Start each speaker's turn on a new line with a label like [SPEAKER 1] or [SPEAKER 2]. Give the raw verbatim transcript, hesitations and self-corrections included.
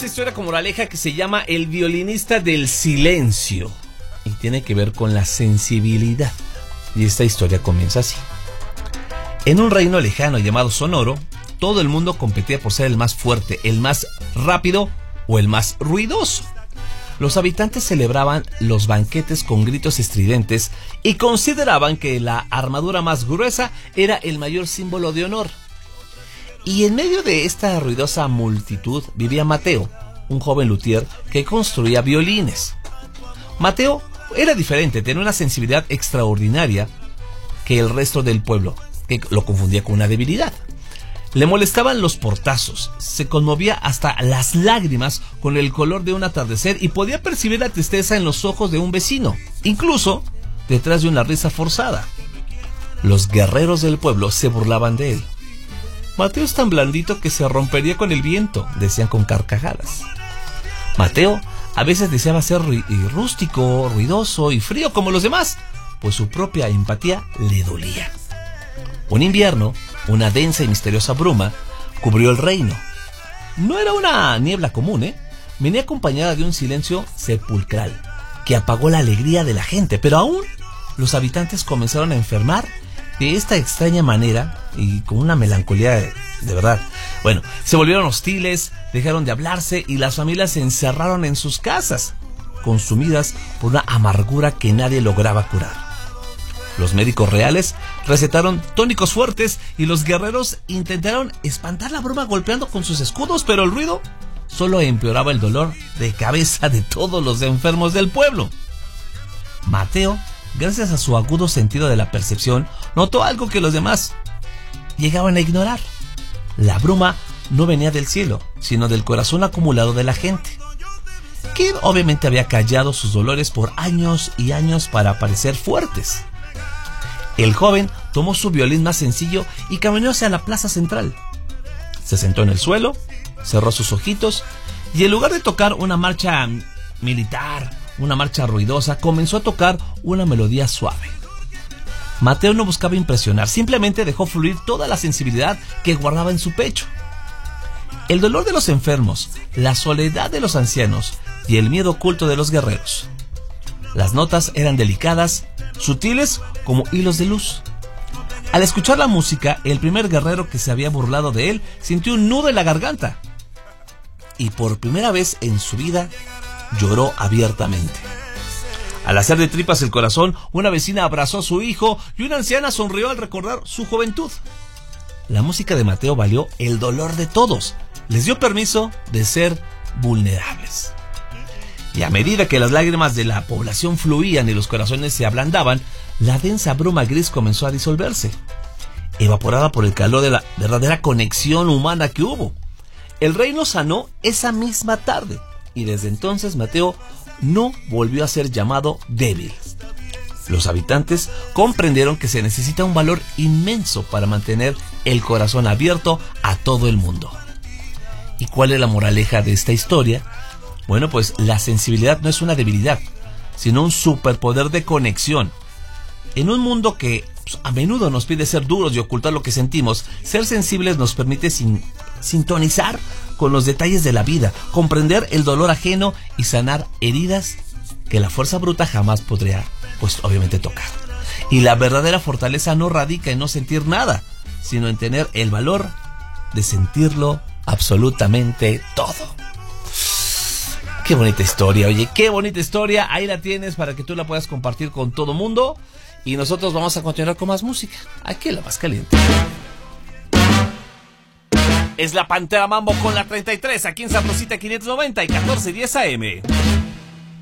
[SPEAKER 1] esta historia como moraleja que se llama El violinista del silencio y tiene que ver con la sensibilidad. Y esta historia comienza así. En un reino lejano llamado Sonoro, todo el mundo competía por ser el más fuerte, el más rápido o el más ruidoso. Los habitantes celebraban los banquetes con gritos estridentes y consideraban que la armadura más gruesa era el mayor símbolo de honor. Y en medio de esta ruidosa multitud vivía Mateo, un joven luthier que construía violines. Mateo era diferente, tenía una sensibilidad extraordinaria que el resto del pueblo, que lo confundía con una debilidad. Le molestaban los portazos, se conmovía hasta las lágrimas con el color de un atardecer y podía percibir la tristeza en los ojos de un vecino, incluso detrás de una risa forzada. Los guerreros del pueblo se burlaban de él. Mateo es tan blandito que se rompería con el viento, decían con carcajadas. Mateo a veces deseaba ser rústico, ruidoso y frío como los demás, pues su propia empatía le dolía. Un invierno, una densa y misteriosa bruma cubrió el reino. No era una niebla común, ¿eh? Venía acompañada de un silencio sepulcral que apagó la alegría de la gente, pero aún los habitantes comenzaron a enfermar de esta extraña manera y con una melancolía de, de verdad. Bueno, se volvieron hostiles, dejaron de hablarse y las familias se encerraron en sus casas, consumidas por una amargura que nadie lograba curar. Los médicos reales recetaron tónicos fuertes y los guerreros intentaron espantar la bruma golpeando con sus escudos, pero el ruido solo empeoraba el dolor de cabeza de todos los enfermos del pueblo. Mateo, gracias a su agudo sentido de la percepción, notó algo que los demás llegaban a ignorar. La bruma no venía del cielo, sino del corazón acumulado de la gente, que obviamente había callado sus dolores por años y años para parecer fuertes. El joven tomó su violín más sencillo y caminó hacia la plaza central. Se sentó en el suelo, cerró sus ojitos y en lugar de tocar una marcha militar, una marcha ruidosa, comenzó a tocar una melodía suave. Mateo no buscaba impresionar, simplemente dejó fluir toda la sensibilidad que guardaba en su pecho. El dolor de los enfermos, la soledad de los ancianos y el miedo oculto de los guerreros. Las notas eran delicadas, sutiles como hilos de luz. Al escuchar la música, el primer guerrero que se había burlado de él sintió un nudo en la garganta y por primera vez en su vida lloró abiertamente. Al hacer de tripas el corazón, una vecina abrazó a su hijo y una anciana sonrió al recordar su juventud. La música de Mateo valió el dolor de todos, les dio permiso de ser vulnerables. Y a medida que las lágrimas de la población fluían y los corazones se ablandaban, la densa bruma gris comenzó a disolverse, evaporada por el calor de la verdadera conexión humana que hubo. El reino sanó esa misma tarde, y desde entonces Mateo no volvió a ser llamado débil. Los habitantes comprendieron que se necesita un valor inmenso para mantener el corazón abierto a todo el mundo. ¿Y cuál es la moraleja de esta historia? Bueno, pues la sensibilidad no es una debilidad, sino un superpoder de conexión. En un mundo que pues, a menudo nos pide ser duros y ocultar lo que sentimos, ser sensibles nos permite sin, sintonizar con los detalles de la vida, comprender el dolor ajeno y sanar heridas que la fuerza bruta jamás podría, pues obviamente, tocar. Y la verdadera fortaleza no radica en no sentir nada, sino en tener el valor de sentirlo absolutamente todo. Qué bonita historia, oye, qué bonita historia. Ahí la tienes para que tú la puedas compartir con todo mundo. Y nosotros vamos a continuar con más música. Aquí en La Más Caliente. Es la Pantera Mambo con la treinta y tres, aquí en Sabrosita quinientos noventa y catorce diez A M.